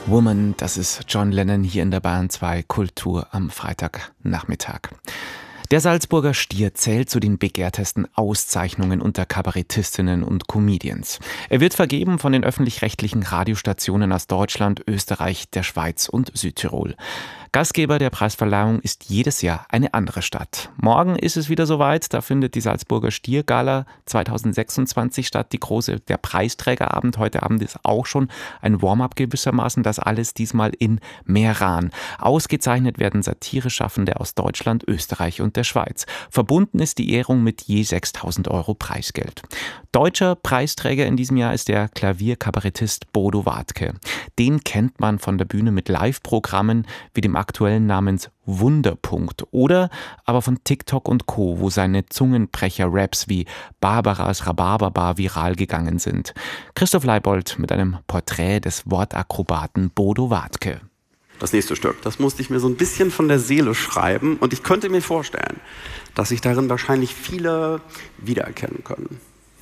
Woman, das ist John Lennon hier in der Bayern 2 Kultur am Freitagnachmittag. Der Salzburger Stier zählt zu den begehrtesten Auszeichnungen unter Kabarettistinnen und Comedians. Er wird vergeben von den öffentlich-rechtlichen Radiostationen aus Deutschland, Österreich, der Schweiz und Südtirol. Gastgeber der Preisverleihung ist jedes Jahr eine andere Stadt. Morgen ist es wieder soweit, da findet die Salzburger Stiergala 2026 statt, der Preisträgerabend. Heute Abend ist auch schon ein Warm-up gewissermaßen, das alles diesmal in Meran. Ausgezeichnet werden Satireschaffende aus Deutschland, Österreich und der Schweiz. Verbunden ist die Ehrung mit je 6.000 € Preisgeld. Deutscher Preisträger in diesem Jahr ist der Klavierkabarettist Bodo Wartke. Den kennt man von der Bühne mit Live-Programmen wie dem aktuellen namens Wunderpunkt oder aber von TikTok und Co., wo seine Zungenbrecher-Raps wie Barbaras Rhabarberbar viral gegangen sind. Christoph Leibold mit einem Porträt des Wortakrobaten Bodo Wartke. Das nächste Stück, das musste ich mir so ein bisschen von der Seele schreiben und ich könnte mir vorstellen, dass sich darin wahrscheinlich viele wiedererkennen können.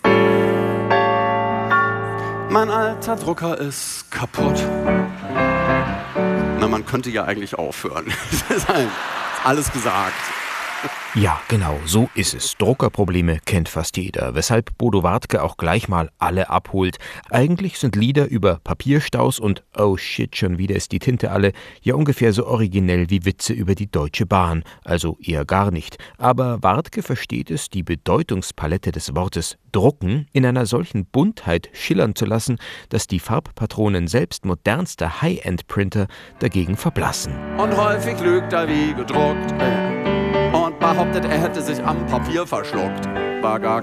Mein alter Drucker ist kaputt. Na, man könnte ja eigentlich aufhören. Das ist alles gesagt. Ja, genau, so ist es. Druckerprobleme kennt fast jeder, weshalb Bodo Wartke auch gleich mal alle abholt. Eigentlich sind Lieder über Papierstaus und oh shit, schon wieder ist die Tinte alle ja ungefähr so originell wie Witze über die Deutsche Bahn, also eher gar nicht. Aber Wartke versteht es, die Bedeutungspalette des Wortes drucken in einer solchen Buntheit schillern zu lassen, dass die Farbpatronen selbst modernster High-End-Printer dagegen verblassen. Und häufig lügt er wie gedruckt und behauptet, er hätte sich am Papier verschluckt. War gar